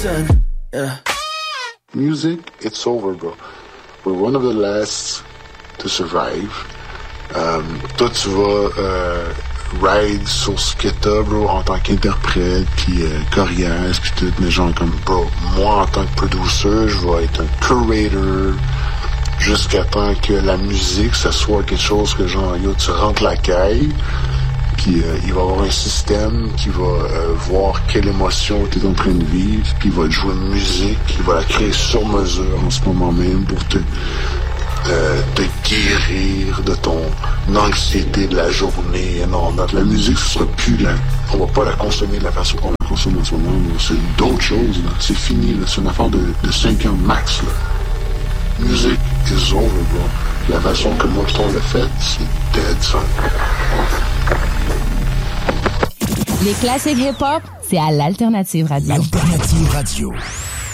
Yeah. Music, it's over, bro. We're one of the last to survive. Toi, tu vas ride sur ce que t'as, bro, en tant qu'interprète, puis chorégraphe, puis tout, mais genre comme, bro, moi, en tant que producer, je vais être un curator jusqu'à temps que la musique, ça soit quelque chose que, genre, yo, tu rentres la caille, puis il va y avoir un système qui va voir quelle émotion tu es en train de vivre, puis il va te jouer une musique, il va la créer sur mesure en ce moment même pour te guérir de ton anxiété de la journée. Non, la musique, ce sera plus là. On va pas la consommer de la façon qu'on la consomme en ce moment. C'est d'autres choses, là. C'est fini, là. C'est une affaire de 5 ans max, là. Music is over, bro. La façon que moi je le fait, c'est dead, son. Les classiques hip-hop, c'est à l'Alternative Radio. L'Alternative Radio.